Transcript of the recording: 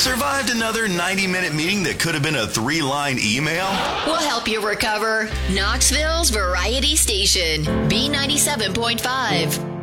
Survived another 90-minute meeting that could have been a 3-line email? We'll help you recover. Knoxville's Variety Station, B97.5.